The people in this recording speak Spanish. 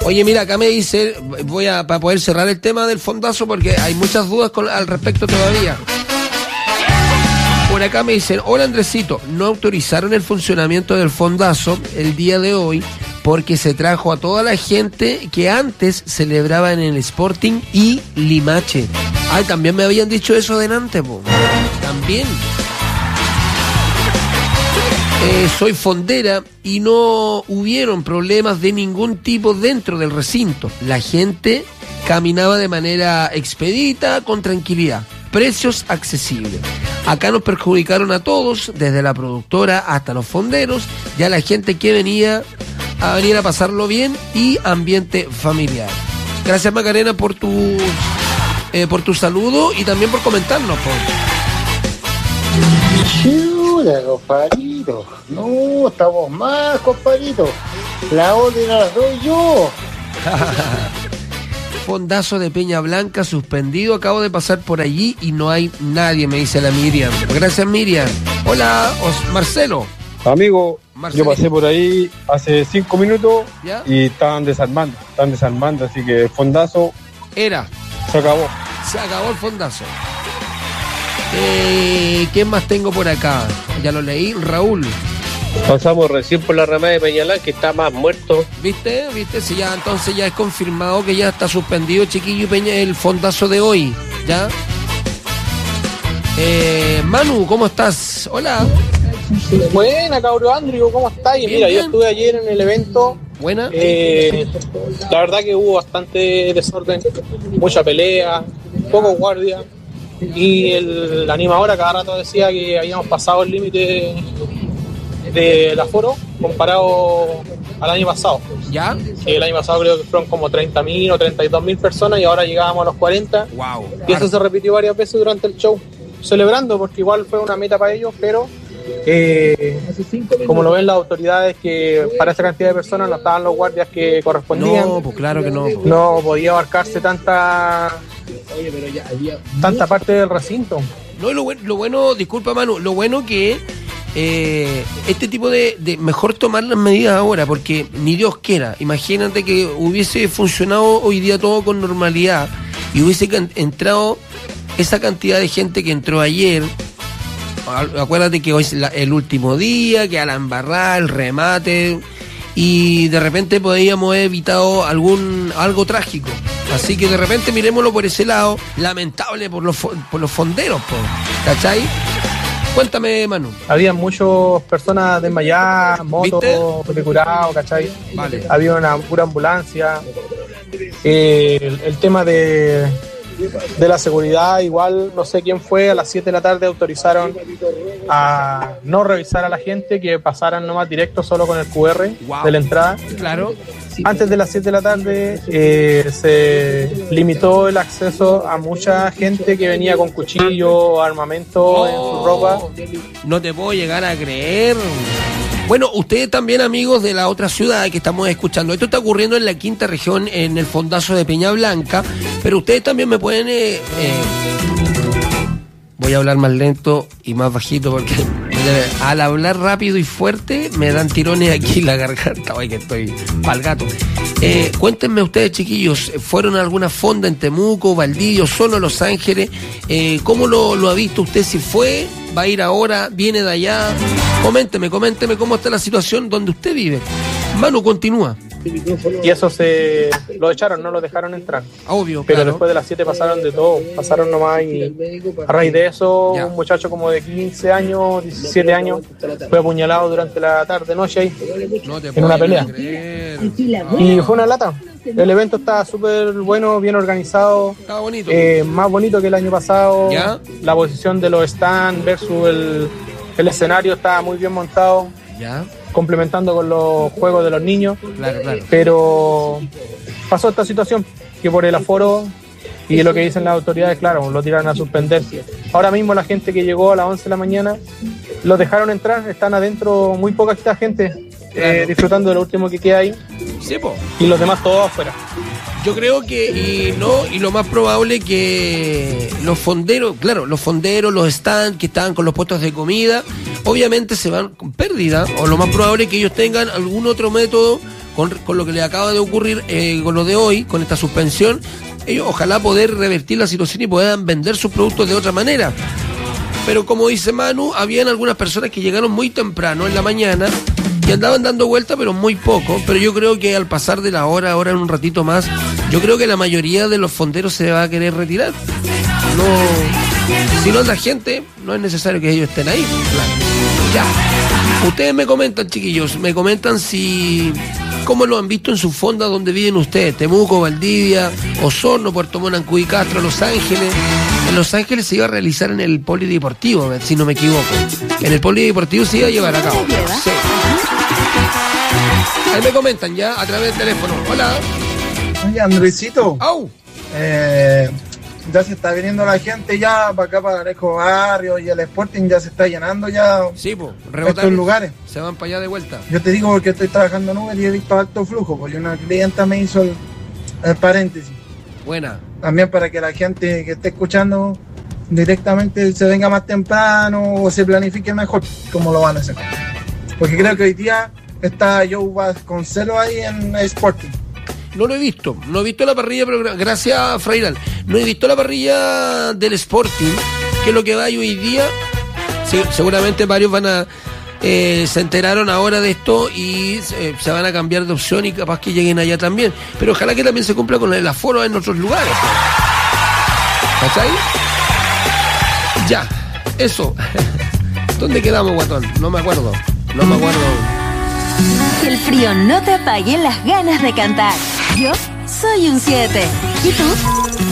Oye, mira, acá me dice, para poder cerrar el tema del fondazo, porque hay muchas dudas al respecto todavía. Por acá me dicen, hola Andresito, no autorizaron el funcionamiento del fondazo el día de hoy porque se trajo a toda la gente que antes celebraba en el Sporting y Limache. Ay, también me habían dicho eso delante, po. También. Soy fondera y no hubieron problemas de ningún tipo dentro del recinto. La gente caminaba de manera expedita, con tranquilidad. Precios accesibles. Acá nos perjudicaron a todos, desde la productora hasta los fonderos, ya la gente que venía a venir a pasarlo bien y ambiente familiar. Gracias Macarena por tu saludo y también por comentarnos. Chuda, compadrito. No, estamos más, compadrito. La orden la doy yo. Fondazo de Peña Blanca suspendido. Acabo de pasar por allí y no hay nadie, me dice la Miriam. Gracias, Miriam. Hola, Marcelo. Amigo, Marcelo. Yo pasé por ahí hace 5 minutos. ¿Ya? Y estaban desarmando, así que el fondazo era. se acabó. Se acabó el fondazo. ¿Quién más tengo por acá? Ya lo leí, Raúl. Pasamos recién por la ramada de Peñalán, que está más muerto. ¿Viste? Sí, ya, entonces ya es confirmado que ya está suspendido, chiquillo, Peña, el fondazo de hoy. ¿Ya? Manu, ¿cómo estás? Hola. Buena, cabrón Andrew, ¿cómo estás? Y mira, yo estuve ayer en el evento. Buena. La verdad que hubo bastante desorden, mucha pelea, poco guardia. Y el animador a cada rato decía que habíamos pasado el límite del aforo comparado al año pasado. ¿Ya? El año pasado creo que fueron como 30.000 o 32.000 personas y ahora llegábamos a los 40. Wow. Y eso se repitió varias veces durante el show, celebrando porque igual fue una meta para ellos, pero como lo ven las autoridades, que para esa cantidad de personas no estaban los guardias que correspondían. No, pues claro que no. No podía abarcarse tanta parte del recinto. No, lo bueno, disculpa Manu, lo bueno que este tipo de mejor tomar las medidas ahora, porque ni Dios quiera, imagínate que hubiese funcionado hoy día todo con normalidad y hubiese entrado esa cantidad de gente que entró ayer. Acuérdate que hoy es el último día, que a la embarrada, el remate, y de repente podríamos haber evitado algo trágico. Así que de repente miremoslo por ese lado, lamentable por los fonderos, ¿cachai? Cuéntame, Manu. Había muchas personas desmayadas, motos, curados, ¿cachai? Vale. Había una pura ambulancia. El tema de la seguridad, igual, no sé quién fue, a las 7 de la tarde autorizaron a no revisar a la gente, que pasaran nomás directo solo con el QR de la entrada. Claro. Antes de las 7 de la tarde se limitó el acceso a mucha gente que venía con cuchillo, armamento en su ropa. No te puedo llegar a creer. Bueno, ustedes también, amigos de la otra ciudad que estamos escuchando, esto está ocurriendo en la quinta región, en el fondazo de Peña Blanca, pero ustedes también me pueden... voy a hablar más lento y más bajito porque al hablar rápido y fuerte me dan tirones aquí en la garganta. Ay, que estoy pa'l gato. Cuéntenme ustedes, chiquillos, ¿fueron a alguna fonda en Temuco, Valdivia, solo Los Ángeles? ¿Cómo lo ha visto usted? Si fue, va a ir ahora, viene de allá. Coménteme cómo está la situación donde usted vive. Manu, continúa. Y eso lo echaron, no lo dejaron entrar. Obvio, pero claro. Después de las 7 pasaron de todo, pasaron nomás, y a raíz de eso Ya. un muchacho como de 15 años, 17 años fue apuñalado durante la tarde-noche ahí, No te en puedo una pelea. creer. Y fue una lata. El evento está súper bueno, bien organizado. Estaba bonito. Más bonito que el año pasado. ¿Ya? La posición de los stands versus el escenario está muy bien montado, Ya, complementando con los juegos de los niños. claro. Pero pasó esta situación que por el aforo y lo que dicen las autoridades, claro, lo tiraron a suspender. Ahora mismo la gente que llegó a las 11 de la mañana los dejaron entrar, están adentro muy poca gente, Claro. disfrutando de lo último que queda ahí, Sí, po. y los demás todos afuera. Yo creo que, y lo más probable que los fonderos, los stands que estaban con los puestos de comida, obviamente se van con pérdida, o lo más probable es que ellos tengan algún otro método con lo que le acaba de ocurrir con lo de hoy, con esta suspensión, ellos ojalá poder revertir la situación y puedan vender sus productos de otra manera. Pero como dice Manu, habían algunas personas que llegaron muy temprano en la mañana y andaban dando vuelta, pero muy poco. Pero yo creo que al pasar de la hora, ahora en un ratito más, yo creo que la mayoría de los fonderos se va a querer retirar. No, si no anda gente, no es necesario que ellos estén ahí. Claro. Ya. Ustedes me comentan, chiquillos, me comentan cómo lo han visto en sus fondas donde viven ustedes. Temuco, Valdivia, Osorno, Puerto Montt, Cuy Castro, Los Ángeles. En Los Ángeles se iba a realizar en el polideportivo, si no me equivoco. En el polideportivo se iba a llevar a cabo. Sí. Ahí me comentan ya a través del teléfono. Hola. Oye, Andresito. ¡Au! Ya se está viniendo la gente ya para acá, para Areco Barrio, y el Sporting ya se está llenando ya. Sí, pues, estos lugares. Se van para allá de vuelta. Yo te digo porque estoy trabajando en Uber y he visto alto flujo, porque una clienta me hizo el paréntesis. Buena. También para que la gente que esté escuchando directamente se venga más temprano o se planifique mejor cómo lo van a hacer. Porque creo que hoy día está Joe Vasconcelos ahí en Sporting. No lo he visto, no he visto la parrilla, pero gracias, Frairal. No he visto la parrilla del Sporting, que es lo que va hoy día. Sí, seguramente varios van a... se enteraron ahora de esto y se van a cambiar de opción y capaz que lleguen allá también. Pero ojalá que también se cumpla con el aforo en otros lugares. ¿Cachai? Ya, eso. ¿Dónde quedamos, guatón? No me acuerdo. Que el frío no te apague las ganas de cantar. Yo soy un 7. ¿Y tú?